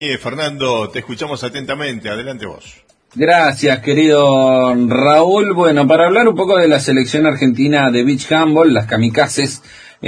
Fernando, te escuchamos atentamente. Adelante vos. Gracias, querido Raúl. Bueno, para hablar un poco de la selección argentina de beach handball, las kamikazes,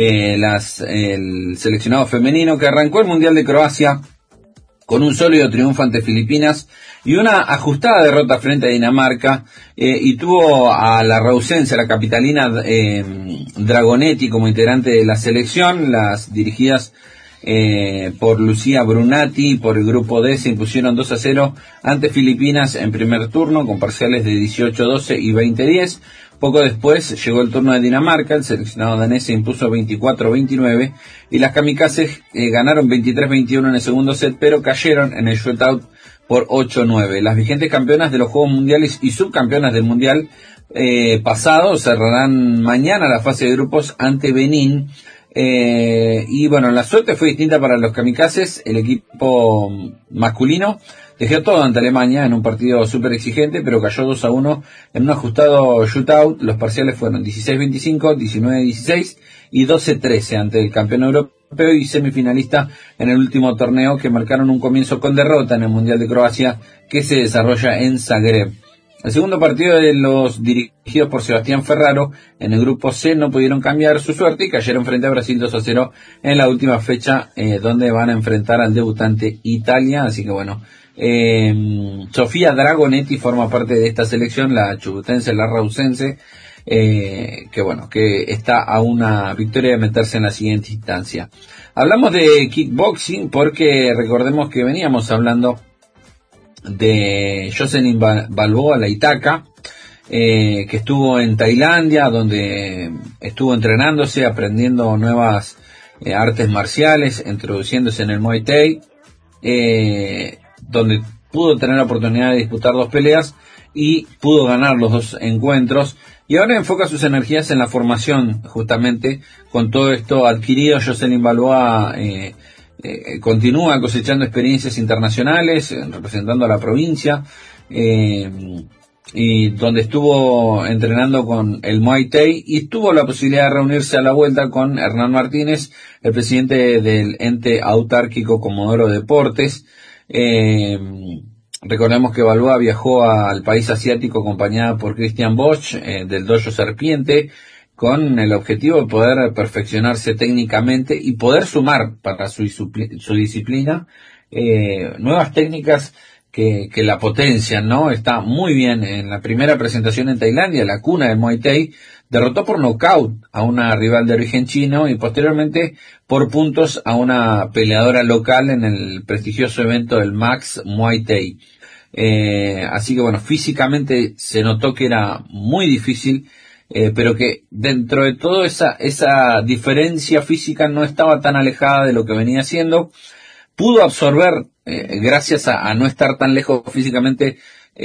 el seleccionado femenino que arrancó el Mundial de Croacia con un sólido triunfo ante Filipinas y una ajustada derrota frente a Dinamarca, y tuvo a la reusense, la capitalina Dragonetti, como integrante de la selección. Las dirigidas por Lucía Brunati, por el grupo D, se impusieron 2-0 ante Filipinas en primer turno, con parciales de 18-12 y 20-10. Poco después llegó el turno de Dinamarca, el seleccionado danés se impuso 24-29 y las kamikazes ganaron 23-21 en el segundo set, pero cayeron en el shootout por 8-9. Las vigentes campeonas de los Juegos Mundiales y subcampeonas del Mundial pasado cerrarán mañana la fase de grupos ante Benín. Y bueno, la suerte fue distinta para los kamikazes. El equipo masculino dejó todo ante Alemania en un partido súper exigente, pero cayó 2-1 en un ajustado shootout. Los parciales fueron 16-25, 19-16 y 12-13 ante el campeón europeo y semifinalista en el último torneo, que marcaron un comienzo con derrota en el Mundial de Croacia, que se desarrolla en Zagreb. El segundo partido de los dirigidos por Sebastián Ferraro en el grupo C no pudieron cambiar su suerte y cayeron frente a Brasil 2-0 en la última fecha, donde van a enfrentar al debutante Italia. Así que bueno, Sofía Dragonetti forma parte de esta selección, la chubutense, la rausense, que está a una victoria de meterse en la siguiente instancia. Hablamos de kickboxing porque recordemos que veníamos hablando de Jocelyn Balboa, la Itaca, que estuvo en Tailandia, donde estuvo entrenándose, aprendiendo nuevas artes marciales, introduciéndose en el Muay Thai, donde pudo tener la oportunidad de disputar 2 peleas y pudo ganar los 2 encuentros, y ahora enfoca sus energías en la formación. Justamente con todo esto adquirido, Jocelyn Balboa continúa cosechando experiencias internacionales, representando a la provincia, y donde estuvo entrenando con el Muay Thai, y tuvo la posibilidad de reunirse a la vuelta con Hernán Martínez, el presidente del ente autárquico Comodoro Deportes. Recordemos que Balboa viajó al país asiático acompañada por Christian Bosch, del Dojo Serpiente, con el objetivo de poder perfeccionarse técnicamente y poder sumar para su disciplina nuevas técnicas que la potencian, ¿no? Está muy bien. En la primera presentación en Tailandia, la cuna del Muay Thai, derrotó por nocaut a una rival de origen chino y posteriormente por puntos a una peleadora local en el prestigioso evento del Max Muay Thai. Así que bueno, físicamente se notó que era muy difícil, pero que dentro de todo esa diferencia física no estaba tan alejada de lo que venía haciendo. Pudo absorber, gracias a no estar tan lejos físicamente,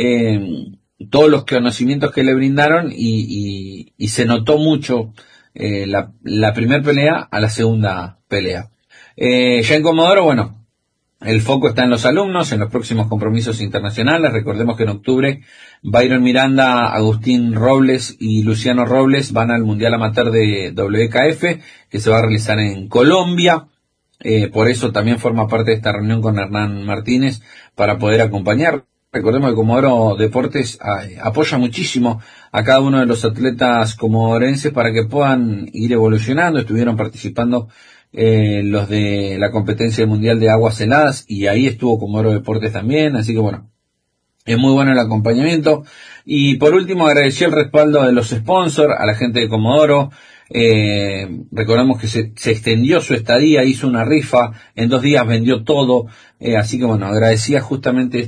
todos los conocimientos que le brindaron, y se notó mucho la primera pelea a la segunda pelea. Ya en Comodoro, bueno, el foco está en los alumnos, en los próximos compromisos internacionales. Recordemos que en octubre Byron Miranda, Agustín Robles y Luciano Robles van al Mundial Amateur de WKF, que se va a realizar en Colombia. Por eso también forma parte de esta reunión con Hernán Martínez, para poder acompañar. Recordemos que Comodoro Deportes apoya muchísimo a cada uno de los atletas comodorenses para que puedan ir evolucionando. Estuvieron participando los de la competencia del Mundial de Aguas Heladas, y ahí estuvo Comodoro Deportes también. Así que bueno, es muy bueno el acompañamiento. Y por último, agradeció el respaldo de los sponsors a la gente de Comodoro. Recordemos que se extendió su estadía, hizo una rifa, en 2 días vendió todo, así que bueno, agradecía justamente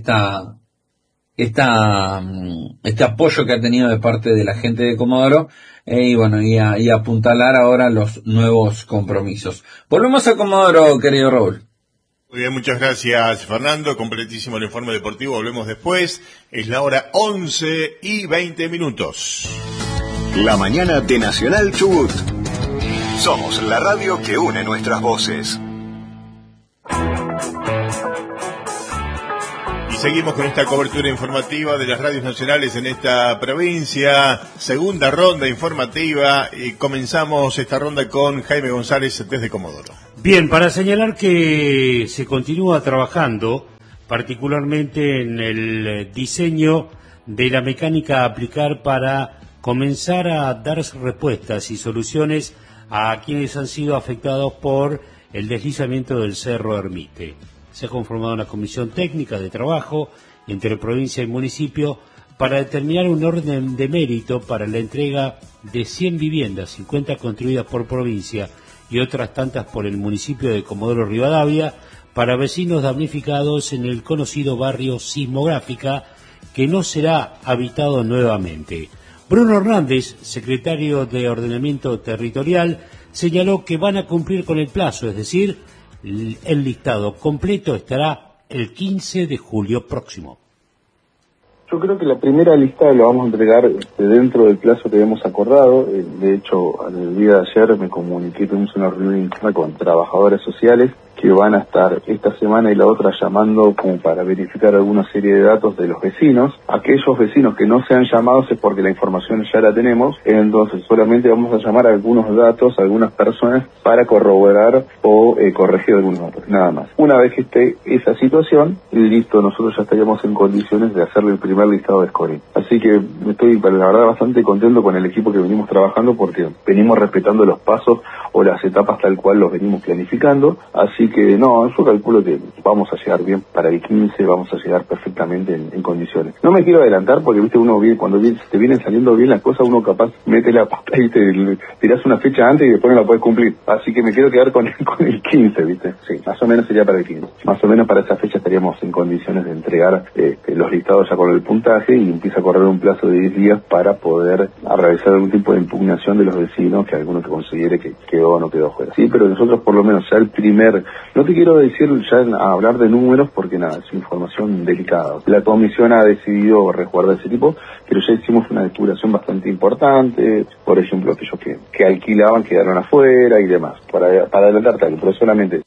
este apoyo que ha tenido de parte de la gente de Comodoro, y bueno, y apuntalar ahora los nuevos compromisos. Volvemos a Comodoro, querido Raúl. Muy bien, muchas gracias, Fernando. Completísimo el informe deportivo. Volvemos después. Es la hora 11:20. La mañana de Nacional Chubut. Somos la radio que une nuestras voces. Y seguimos con esta cobertura informativa de las radios nacionales en esta provincia. Segunda ronda informativa. Y comenzamos esta ronda con Jaime González desde Comodoro. Bien, para señalar que se continúa trabajando particularmente en el diseño de la mecánica a aplicar para comenzar a dar respuestas y soluciones a quienes han sido afectados por el deslizamiento del Cerro Ermite. Se ha conformado una comisión técnica de trabajo entre provincia y municipio para determinar un orden de mérito para la entrega de 100 viviendas, 50 construidas por provincia y otras tantas por el municipio de Comodoro Rivadavia, para vecinos damnificados en el conocido barrio Sismográfica, que no será habitado nuevamente. Bruno Hernández, secretario de Ordenamiento Territorial, señaló que van a cumplir con el plazo, es decir, el listado completo estará el 15 de julio próximo. Yo creo que la primera lista la vamos a entregar dentro del plazo que hemos acordado. De hecho, el día de ayer me comuniqué, tuvimos una reunión interna con trabajadores sociales que van a estar esta semana y la otra llamando como para verificar alguna serie de datos de los vecinos. Aquellos vecinos que no sean llamados es porque la información ya la tenemos, entonces solamente vamos a llamar a algunos datos, a algunas personas para corroborar o corregir algunos datos, nada más. Una vez que esté esa situación, listo, nosotros ya estaríamos en condiciones de hacerle el primer listado de scoring. Así que estoy, la verdad, bastante contento con el equipo que venimos trabajando porque venimos respetando los pasos o las etapas tal cual los venimos planificando, así que no, yo calculo que vamos a llegar bien para el 15, vamos a llegar perfectamente en condiciones. No me quiero adelantar porque, viste, uno viene, cuando te vienen saliendo bien las cosas, uno capaz mete la pata y te tirás una fecha antes y después no la puedes cumplir. Así que me quiero quedar con el 15, viste. Sí, más o menos sería para el 15. Más o menos para esa fecha estaríamos en condiciones de entregar los listados ya con el puntaje y empieza a correr un plazo de 10 días para poder realizar algún tipo de impugnación de los vecinos, que alguno que considere que quedó o no quedó fuera. Sí, pero nosotros por lo menos ya el primer... No te quiero decir ya a hablar de números porque nada, es información delicada. La comisión ha decidido resguardar ese tipo, pero ya hicimos una depuración bastante importante, por ejemplo, aquellos que alquilaban quedaron afuera y demás, para adelantarte algo, pero solamente...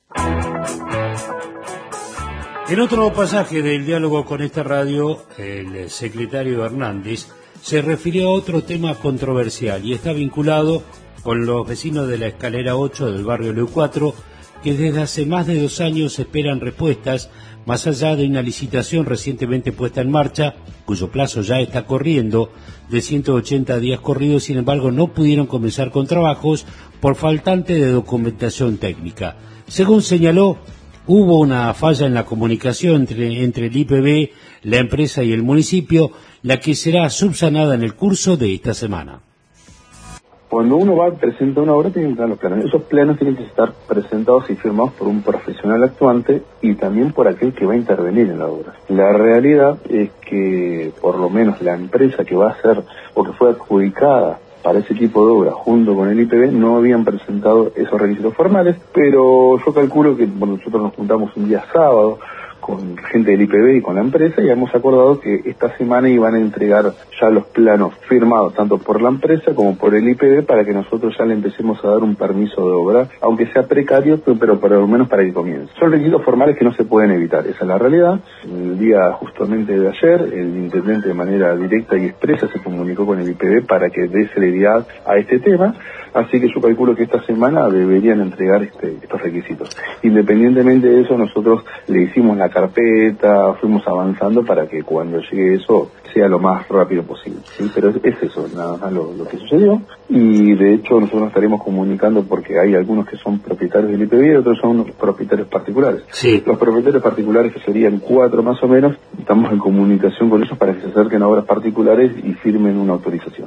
En otro pasaje del diálogo con esta radio, el secretario Hernández se refirió a otro tema controversial y está vinculado con los vecinos de la escalera 8 del barrio Leu 4, que desde hace más de 2 años esperan respuestas, más allá de una licitación recientemente puesta en marcha, cuyo plazo ya está corriendo, de 180 días corridos. Sin embargo, no pudieron comenzar con trabajos por faltante de documentación técnica. Según señaló, hubo una falla en la comunicación entre el IPB, la empresa y el municipio, la que será subsanada en el curso de esta semana. Cuando uno va a presentar una obra, tiene que estar los planos. Esos planos tienen que estar presentados y firmados por un profesional actuante y también por aquel que va a intervenir en la obra. La realidad es que, por lo menos, la empresa que va a hacer o que fue adjudicada para ese tipo de obra junto con el IPB no habían presentado esos requisitos formales, pero yo calculo que nosotros nos juntamos un día sábado con gente del IPB y con la empresa y hemos acordado que esta semana iban a entregar ya los planos firmados tanto por la empresa como por el IPB para que nosotros ya le empecemos a dar un permiso de obra, aunque sea precario, pero por lo menos para que comience. Son requisitos formales que no se pueden evitar, esa es la realidad. El día justamente de ayer, el intendente de manera directa y expresa se comunicó con el IPB para que dé celeridad a este tema, así que yo calculo que esta semana deberían entregar estos requisitos. Independientemente de eso, nosotros le hicimos la carpeta, fuimos avanzando para que cuando llegue eso sea lo más rápido posible, ¿sí? Pero es eso, nada más lo que sucedió, y de hecho nosotros nos estaremos comunicando porque hay algunos que son propietarios del IPB y otros son propietarios particulares. Sí. Los propietarios particulares, que serían 4 más o menos, estamos en comunicación con ellos para que se acerquen a obras particulares y firmen una autorización.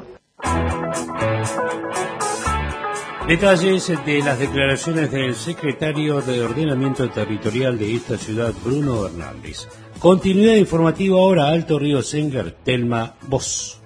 Detalles de las declaraciones del secretario de Ordenamiento Territorial de esta ciudad, Bruno Hernández. Continuidad informativa ahora, Alto Río Sengar, Telma Voz.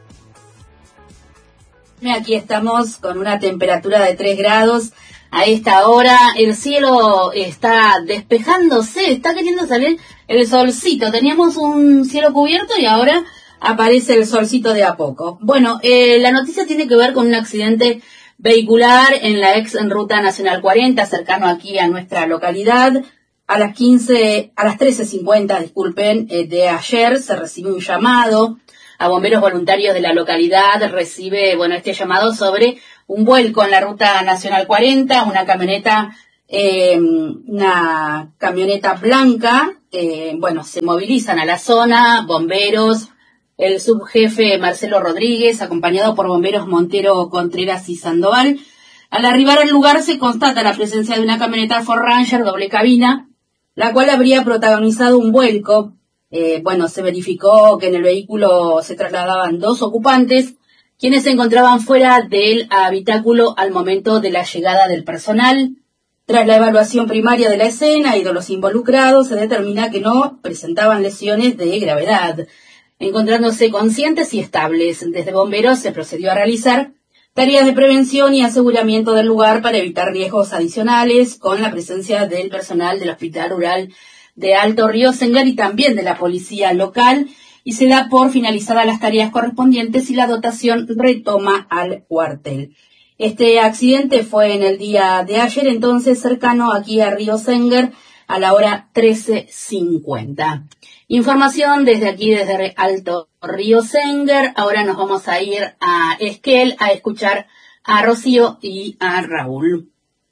Aquí estamos con una temperatura de 3 grados. A esta hora el cielo está despejándose, está queriendo salir el solcito. Teníamos un cielo cubierto y ahora aparece el solcito de a poco. Bueno, la noticia tiene que ver con un accidente vehicular en la ex Ruta Nacional 40, cercano aquí a nuestra localidad. A las 13:50, disculpen, de ayer se recibe un llamado a bomberos voluntarios de la localidad. Recibe, este llamado sobre un vuelco en la Ruta Nacional 40, una camioneta una camioneta blanca. Se movilizan a la zona bomberos, el subjefe Marcelo Rodríguez, acompañado por bomberos Montero, Contreras y Sandoval. Al arribar al lugar se constata la presencia de una camioneta Ford Ranger doble cabina, la cual habría protagonizado un vuelco. Se verificó que en el vehículo se trasladaban 2 ocupantes, quienes se encontraban fuera del habitáculo al momento de la llegada del personal. Tras la evaluación primaria de la escena y de los involucrados, se determina que no presentaban lesiones de gravedad. Encontrándose conscientes y estables, desde bomberos se procedió a realizar tareas de prevención y aseguramiento del lugar para evitar riesgos adicionales, con la presencia del personal del Hospital Rural de Alto Río Sengar y también de la policía local, y se da por finalizadas las tareas correspondientes y la dotación retoma al cuartel. Este accidente fue en el día de ayer, entonces cercano aquí a Río Sengar, a la hora 13:50. Información desde aquí, desde Alto Río Sengar. Ahora nos vamos a ir a Esquel a escuchar a Rocío y a Raúl.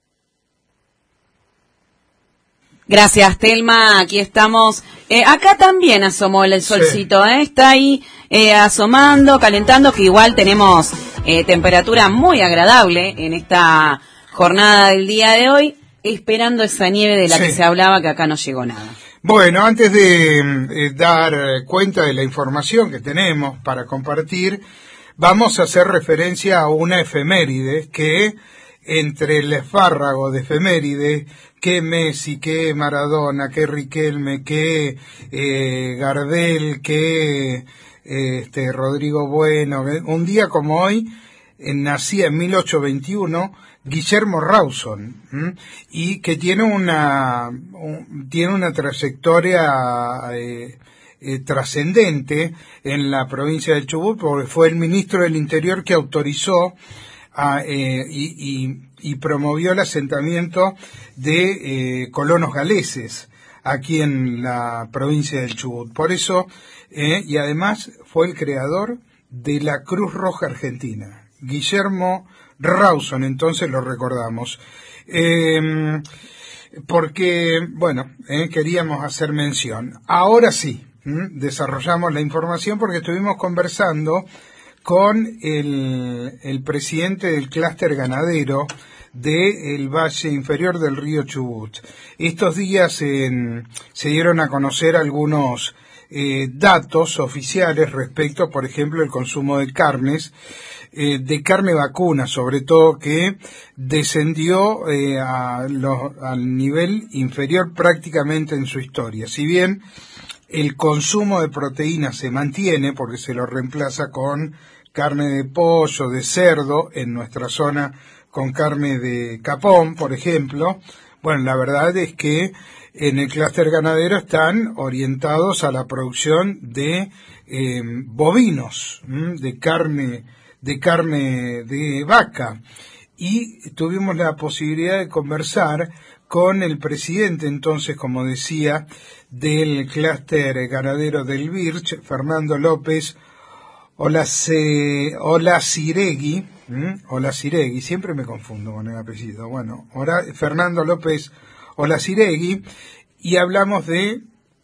Gracias, Telma. Aquí estamos. Acá también asomó el solcito, sí. Está ahí asomando, calentando, que igual tenemos temperatura muy agradable en esta jornada del día de hoy, esperando esa nieve de la que se hablaba, que acá no llegó nada. Bueno, antes de dar cuenta de la información que tenemos para compartir, vamos a hacer referencia a una efeméride que, entre el espárrago de efeméride, que Messi, que Maradona, que Riquelme, que Gardel, que Rodrigo Bueno, un día como hoy, nacía en 1821 Guillermo Rawson, y que tiene una trayectoria trascendente en la provincia del Chubut, porque fue el ministro del Interior que autorizó y promovió el asentamiento de colonos galeses aquí en la provincia del Chubut. Por eso, y además fue el creador de la Cruz Roja Argentina. Guillermo Rawson, entonces lo recordamos. Porque, queríamos hacer mención. Ahora sí, desarrollamos la información porque estuvimos conversando con el presidente del clúster ganadero del Valle Inferior del río Chubut. Estos días se dieron a conocer algunos datos oficiales respecto, por ejemplo, el consumo de carnes, de carne vacuna, sobre todo, que descendió al nivel inferior prácticamente en su historia. Si bien el consumo de proteínas se mantiene, porque se lo reemplaza con carne de pollo, de cerdo, en nuestra zona con carne de capón, por ejemplo. Bueno, la verdad es que en el clúster ganadero están orientados a la producción de bovinos, de carne de vaca. Y tuvimos la posibilidad de conversar con el presidente, entonces, como decía, del clúster ganadero del Birch, Fernando López Olaciregui, siempre me confundo con el apellido. Bueno, Fernando López Olaciregui, y hablamos de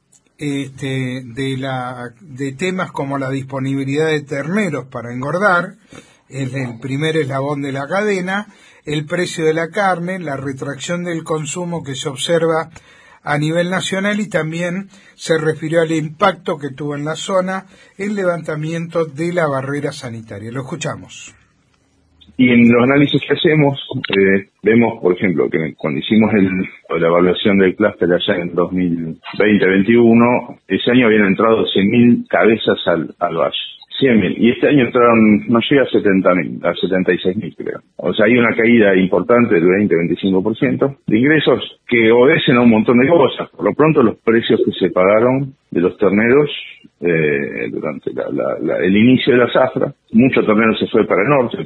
temas como la disponibilidad de terneros para engordar, es el primer eslabón de la cadena, el precio de la carne, la retracción del consumo que se observa a nivel nacional, y también se refirió al impacto que tuvo en la zona el levantamiento de la barrera sanitaria. Lo escuchamos. Y en los análisis que hacemos, vemos, por ejemplo, que cuando hicimos la evaluación del clúster allá en 2020-21, ese año habían entrado 100.000 cabezas al valle. 100.000. Y este año entraron, no llega a 70.000, a 76.000 creo. O sea, hay una caída importante del 20-25% de ingresos que obedecen a un montón de cosas. Por lo pronto, los precios que se pagaron de los terneros durante el inicio de la zafra. Mucho ternero se fue para el norte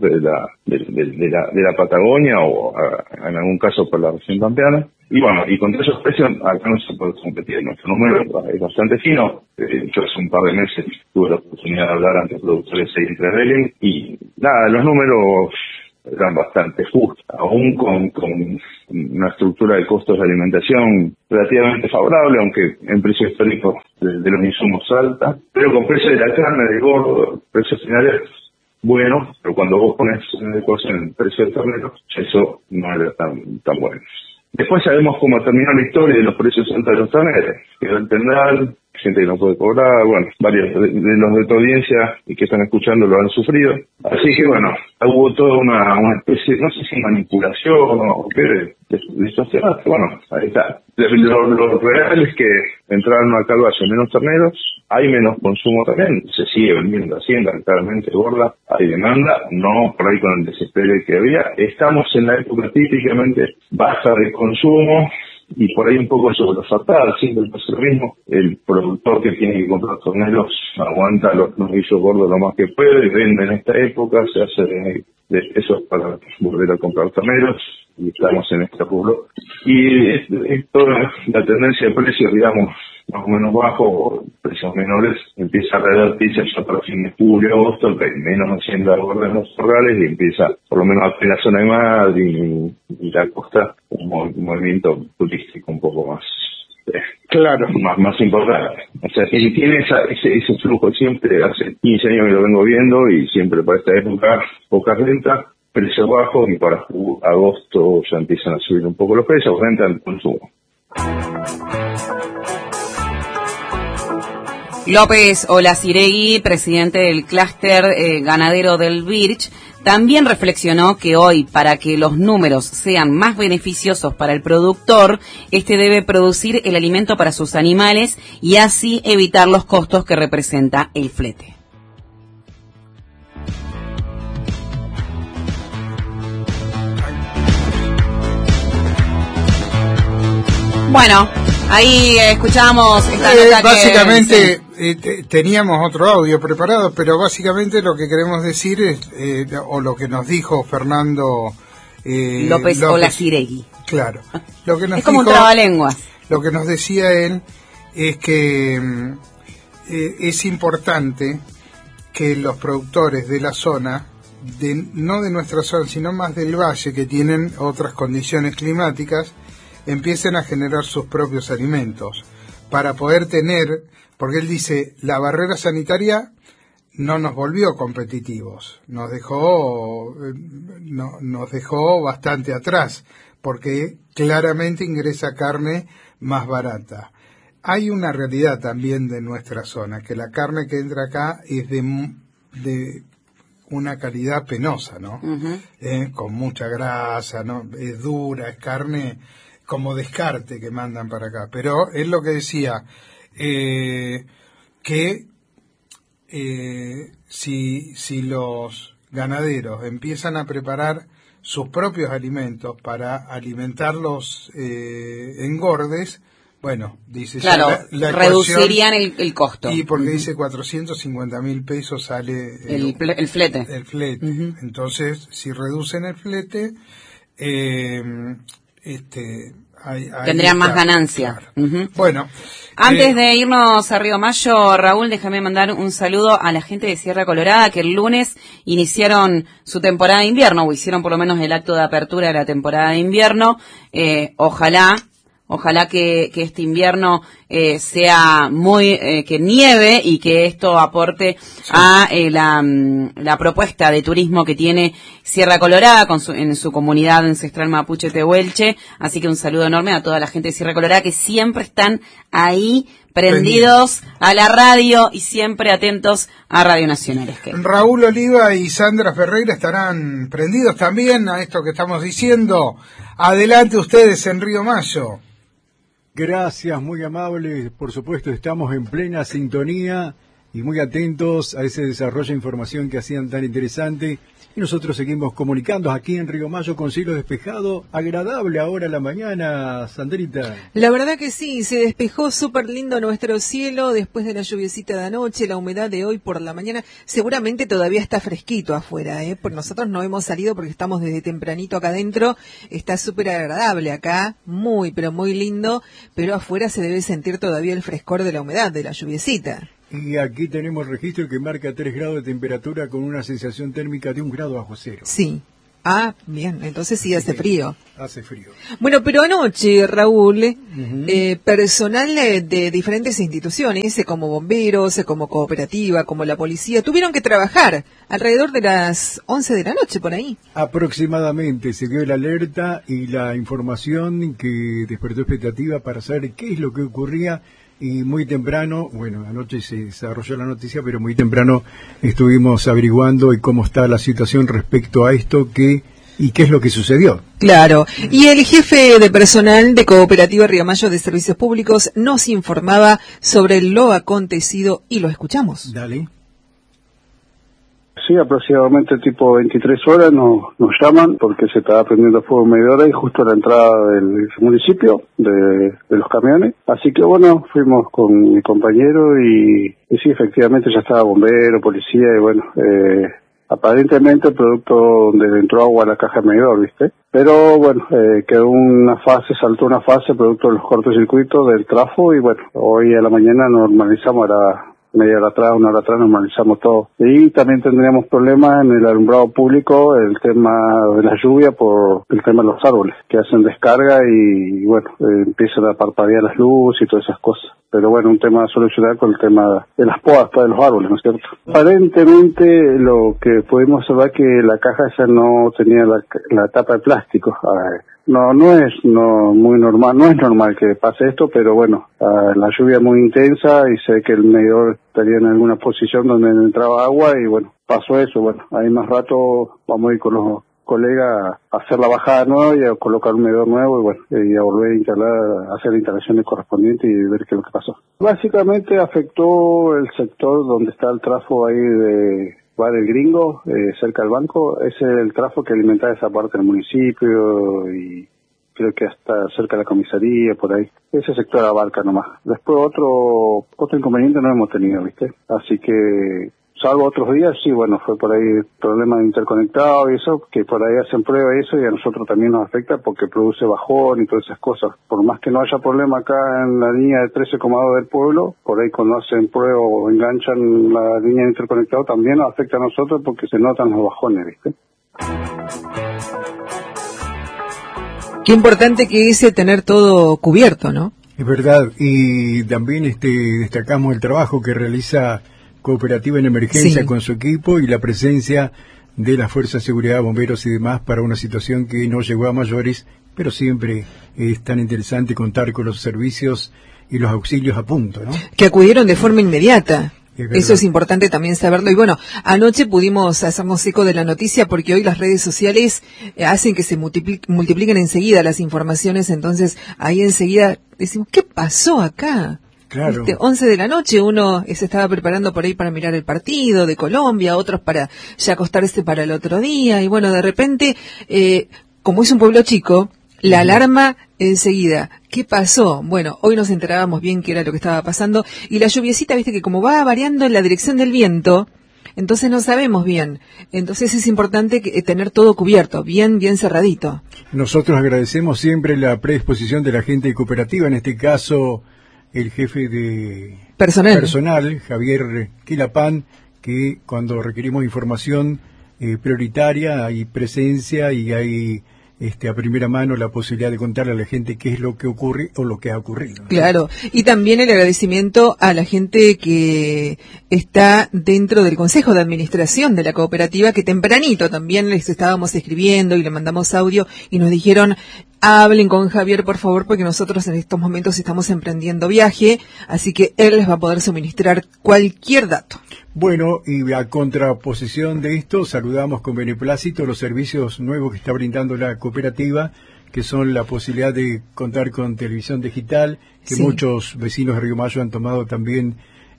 de la Patagonia, o en algún caso por la región pampeana. Y bueno, y con esos precios acá no se puede competir. Nuestro número es bastante fino. Yo hace un par de meses tuve la oportunidad de hablar ante productores de 3 y nada, los números eran bastante justas, aún con una estructura de costos de alimentación relativamente favorable, aunque en precios históricos de los insumos alta, pero con precios de la carne, de gordo, precios finales buenos, pero cuando vos pones en la ecuación el precio del ternero, eso no era tan bueno. Después sabemos cómo terminó la historia de los precios altos de los terneros. Quedó el tendal, gente que no puede cobrar, bueno, varios de los de tu audiencia y que están escuchando lo han sufrido. Así que bueno, hubo toda una especie, no sé si manipulación o qué, de estos temas, bueno, ahí está. Lo real es que entraron acá al valle menos terneros, hay menos consumo también, se sigue vendiendo hacienda claramente gorda, hay demanda, no por ahí con el desespero que había. Estamos en la época típicamente baja de consumo, y por ahí un poco sobreofertada, siempre pasa lo mismo. El productor que tiene que comprar terneros aguanta los guisos gordos lo más que puede, vende en esta época, se hace de pesos para volver a comprar terneros, y estamos en este rubro. Y es toda la tendencia de precios, digamos, más o menos bajo, precios menores, empieza a revertirse ya para fin de julio, agosto, que hay menos hacienda gorda en los corrales y empieza, por lo menos en la zona de Madrid y la costa, un movimiento turístico un poco más claro, más importante. O sea, si tiene ese flujo siempre, hace 15 años que lo vengo viendo y siempre para esta época, pocas ventas, precios bajos y para agosto ya empiezan a subir un poco los precios, renta el consumo. López Olaciregui, presidente del clúster ganadero del Birch, también reflexionó que hoy, para que los números sean más beneficiosos para el productor, este debe producir el alimento para sus animales y así evitar los costos que representa el flete. Bueno, ahí escuchamos esta nota básicamente teníamos otro audio preparado, pero básicamente lo que queremos decir es, o lo que nos dijo Fernando López Olaciregui. Claro. Lo que nos es como dijo, un trabalenguas. Lo que nos decía él es que es importante que los productores de la zona, no de nuestra zona, sino más del valle, que tienen otras condiciones climáticas, empiecen a generar sus propios alimentos para poder tener, porque él dice, la barrera sanitaria no nos volvió competitivos, nos dejó bastante atrás, porque claramente ingresa carne más barata. Hay una realidad también de nuestra zona, que la carne que entra acá es de una calidad penosa, ¿no? Uh-huh. Con mucha grasa, ¿no? Es dura, es carne como descarte que mandan para acá. Pero es lo que decía, que si los ganaderos empiezan a preparar sus propios alimentos para alimentar los engordes, bueno, dice, claro, la reducirían el costo. Y porque dice 450.000 pesos sale el flete. El flete. Uh-huh. Entonces, si reducen el flete, tendrían más ganancia. Claro. Uh-huh. Bueno, antes de irnos a Río Mayo, Raúl, déjame mandar un saludo a la gente de Sierra Colorada, que el lunes iniciaron su temporada de invierno, o hicieron por lo menos el acto de apertura de la temporada de invierno. Ojalá que este invierno sea muy que nieve y que esto aporte a la propuesta de turismo que tiene Sierra Colorada en su comunidad ancestral mapuche Tehuelche. Así que un saludo enorme a toda la gente de Sierra Colorada que siempre están ahí prendidos a la radio y siempre atentos a Radio Nacional. Raúl Oliva y Sandra Ferreira estarán prendidos también a esto que estamos diciendo. Adelante ustedes en Río Mayo. Gracias, muy amables. Por supuesto, estamos en plena sintonía y muy atentos a ese desarrollo de información que hacían tan interesante. Y nosotros seguimos comunicando aquí en Río Mayo con cielo despejado, agradable ahora a la mañana, Sandrita. La verdad que sí, se despejó súper lindo nuestro cielo después de la lluviecita de anoche, la humedad de hoy por la mañana. Seguramente todavía está fresquito afuera, porque nosotros no hemos salido porque estamos desde tempranito acá adentro. Está súper agradable acá, muy, pero muy lindo, pero afuera se debe sentir todavía el frescor de la humedad, de la lluviecita. Y aquí tenemos registro que marca 3 grados de temperatura con una sensación térmica de 1 grado bajo cero. Sí, Ah, bien, entonces sí hace frío. Hace frío. Bueno, pero anoche, Raúl, personal de diferentes instituciones, como bomberos, como cooperativa, como la policía, tuvieron que trabajar alrededor de las 11 de la noche, por ahí. Aproximadamente se dio la alerta y la información que despertó expectativa para saber qué es lo que ocurría. Y muy temprano, bueno, anoche se desarrolló la noticia, pero muy temprano estuvimos averiguando y cómo está la situación respecto a esto y qué es lo que sucedió. Claro, y el jefe de personal de Cooperativa Río Mayo de Servicios Públicos nos informaba sobre lo acontecido y lo escuchamos. Dale. Sí, aproximadamente tipo 23 horas nos llaman porque se estaba prendiendo fuego medidora y justo a la entrada del municipio de los camiones. Así que bueno, fuimos con mi compañero y sí, efectivamente ya estaba bombero, policía y bueno, aparentemente el producto donde entró agua a la caja de medidor, ¿viste? Pero bueno, quedó saltó una fase producto de los cortocircuitos del trafo y bueno, hoy a la mañana normalizamos media hora atrás, una hora atrás normalizamos todo. Y también tendríamos problemas en el alumbrado público, el tema de la lluvia por el tema de los árboles, que hacen descarga y bueno, empiezan a parpadear las luces y todas esas cosas. Pero bueno, un tema a solucionar con el tema de las podas de los árboles, ¿no es cierto? Aparentemente lo que pudimos observar que la caja esa no tenía la tapa de plástico. No es muy normal, no es normal que pase esto, pero bueno, la lluvia es muy intensa y sé que el medidor estaría en alguna posición donde entraba agua y bueno, pasó eso. Bueno, ahí más rato vamos a ir con los colegas a hacer la bajada nueva y a colocar un medidor nuevo y bueno, y a volver a instalar, a hacer las instalaciones correspondientes y ver qué es lo que pasó. Básicamente afectó el sector donde está el trafo ahí de Bar El Gringo, cerca del banco. Ese es el trafo que alimenta esa parte del municipio y creo que hasta cerca de la comisaría, por ahí. Ese sector abarca nomás. Después otro inconveniente no hemos tenido, ¿viste? Así que, salvo otros días, sí, bueno, fue por ahí problemas de interconectado y eso, que por ahí hacen prueba y eso, y a nosotros también nos afecta porque produce bajón y todas esas cosas. Por más que no haya problema acá en la línea de 13,2 del pueblo, por ahí cuando hacen prueba o enganchan la línea de interconectado también nos afecta a nosotros porque se notan los bajones, ¿viste? Qué importante que es tener todo cubierto, ¿no? Es verdad, y también destacamos el trabajo que realiza Cooperativa en Emergencia con su equipo y la presencia de las fuerzas de seguridad, bomberos y demás para una situación que no llegó a mayores, pero siempre es tan interesante contar con los servicios y los auxilios a punto, ¿no? Que acudieron de forma inmediata. Eso es importante también saberlo. Y bueno, anoche pudimos hacernos eco de la noticia porque hoy las redes sociales hacen que se multipliquen enseguida las informaciones. Entonces, ahí enseguida decimos, ¿qué pasó acá? Claro. 11 de la noche, uno se estaba preparando por ahí para mirar el partido de Colombia, otros para ya acostarse para el otro día. Y bueno, de repente, como es un pueblo chico, la alarma enseguida. ¿Qué pasó? Bueno, hoy nos enterábamos bien qué era lo que estaba pasando. Y la lluviecita, viste que como va variando en la dirección del viento, entonces no sabemos bien. Entonces es importante tener todo cubierto, bien cerradito. Nosotros agradecemos siempre la predisposición de la gente de Cooperativa, en este caso el jefe de personal Javier Quilapán, que cuando requerimos información prioritaria hay presencia y hay a primera mano la posibilidad de contarle a la gente qué es lo que ocurre o lo que ha ocurrido, ¿no? Claro, y también el agradecimiento a la gente que está dentro del Consejo de Administración de la cooperativa, que tempranito también les estábamos escribiendo y le mandamos audio y nos dijeron, hablen con Javier por favor porque nosotros en estos momentos estamos emprendiendo viaje, así que él les va a poder suministrar cualquier dato. Bueno, y a contraposición de esto, saludamos con beneplácito los servicios nuevos que está brindando la cooperativa, que son la posibilidad de contar con televisión digital, que muchos vecinos de Río Mayo han tomado también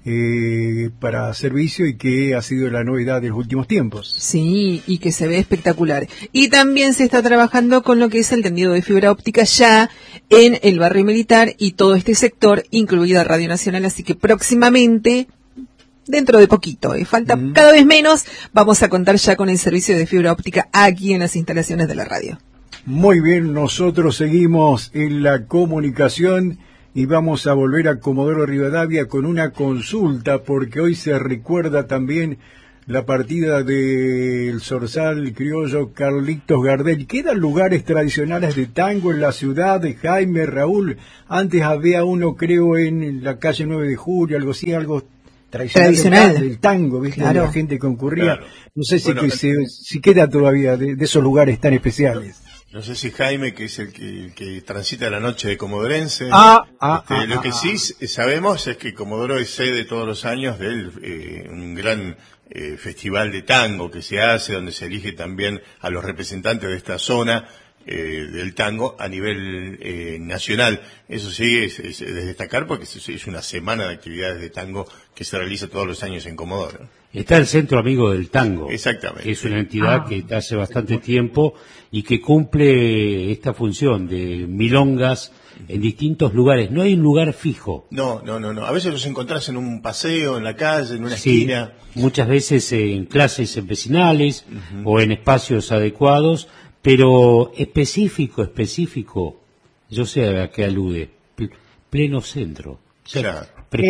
para servicio y que ha sido la novedad de los últimos tiempos. Sí, y que se ve espectacular. Y también se está trabajando con lo que es el tendido de fibra óptica ya en el barrio militar y todo este sector, incluida Radio Nacional, así que próximamente, dentro de poquito, falta cada vez menos, vamos a contar ya con el servicio de fibra óptica aquí en las instalaciones de la radio. Muy bien, nosotros seguimos en la comunicación y vamos a volver a Comodoro Rivadavia con una consulta, porque hoy se recuerda también la partida del zorzal criollo Carlitos Gardel. ¿Quedan lugares tradicionales de tango en la ciudad de Jaime, Raúl? Antes había uno, creo, en la calle 9 de Julio, algo así, algo tradicional del tango, ¿viste? Claro. La gente concurría. Claro. No sé si, bueno, si queda todavía de esos lugares tan especiales. No sé si Jaime, que es el que transita la noche de Comodorense. Lo que sí sabemos es que Comodoro es sede todos los años de un gran festival de tango que se hace, donde se elige también a los representantes de esta zona del tango a nivel nacional. Eso sí es de destacar, porque es una semana de actividades de tango que se realiza todos los años en Comodoro. Está el Centro Amigo del Tango. Exactamente. Que es una entidad que hace bastante tiempo y que cumple esta función de milongas en distintos lugares. No hay un lugar fijo. No. A veces los encontrás en un paseo, en la calle, en una esquina. Muchas veces en clases vecinales o en espacios adecuados, pero específico, yo sé a qué alude. Pleno centro. Claro.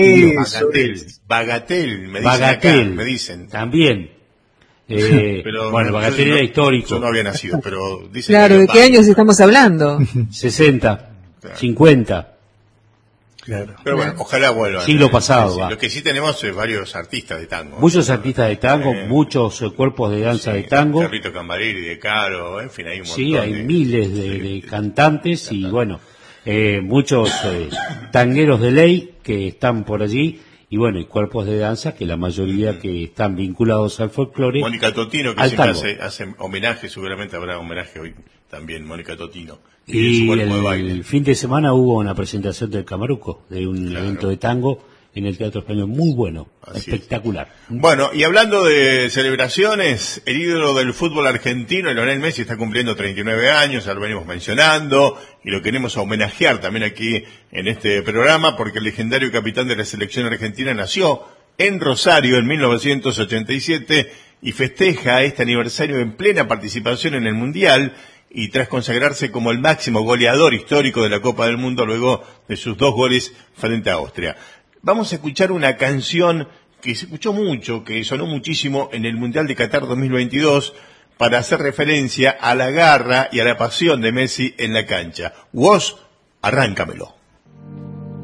Bagatel, me dicen. También. Pero bueno, Bagatel era histórico. Yo no había nacido, pero dicen. Claro, ¿de qué años estamos hablando? 60, claro. 50. Claro. Pero bueno, ojalá vuelvan. Siglo pasado. Lo que sí tenemos es varios artistas de tango. Muchos artistas de tango, muchos cuerpos de danza de tango. Carlito Cambariri, De Caro, en fin, hay un montón. Sí, hay miles de cantantes y bueno, muchos tangueros de ley que están por allí. Y bueno, y cuerpos de danza que la mayoría que están vinculados al folclore. Mónica Totino, que siempre hace homenaje, seguramente habrá homenaje hoy también, Mónica Totino. Y el fin de semana hubo una presentación del Camaruco, de un evento de tango en el Teatro Español, muy bueno, espectacular. Bueno, y hablando de celebraciones, el ídolo del fútbol argentino, Lionel Messi, está cumpliendo 39 años, ya lo venimos mencionando, y lo queremos homenajear también aquí en este programa, porque el legendario capitán de la selección argentina nació en Rosario en 1987 y festeja este aniversario en plena participación en el Mundial, y tras consagrarse como el máximo goleador histórico de la Copa del Mundo luego de sus 2 goles frente a Austria. Vamos a escuchar una canción que se escuchó mucho, que sonó muchísimo en el Mundial de Qatar 2022 para hacer referencia a la garra y a la pasión de Messi en la cancha. Vos, arráncamelo.